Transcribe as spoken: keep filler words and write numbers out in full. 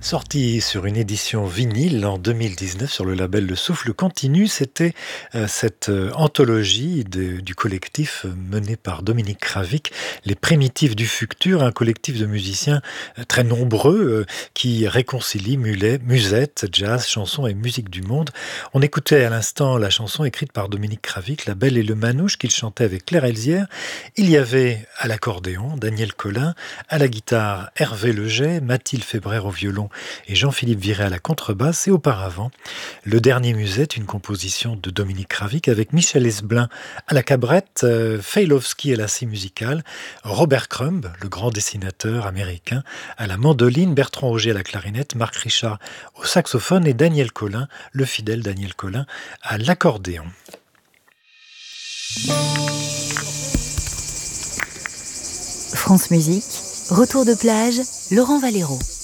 Sorti sur une édition vinyle en deux mille dix-neuf sur le label Le Souffle Continu, c'était euh, cette euh, anthologie de- du collectif euh, mené par Dominique Kravic, Les Primitifs du Futur, un collectif de musiciens euh, très nombreux euh, qui réconcilie mulet, musette, jazz, chanson et musique du monde. On écoutait à l'instant la chanson écrite par Dominique Kravic, La Belle et le Manouche, qu'il chantait avec Claire Elzière. Il y avait à l'accordéon Daniel Colin, à la guitare Hervé Leget, Mathilde Fébrère au violon et Jean-Philippe Viré à la contrebasse, et auparavant, Le Dernier Musette, une composition de Dominique Kravic avec Michel Esblin à la cabrette, euh, Feilovski à la scie musicale, Robert Crumb, le grand dessinateur américain, à la mandoline, Bertrand Auger à la clarinette, Marc Richard au saxophone et Daniel Colin, le fidèle Daniel Colin, à l'accordéon. France Musique, retour de plage, Laurent Valero.